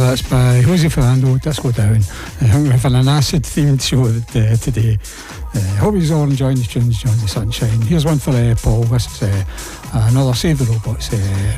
that's by Jose Fernando, Disco Down. I think we're having an acid-themed show today. Hope you're all enjoying the tunes, Johnny Sunshine. Here's one for Paul. This is another Save the Robots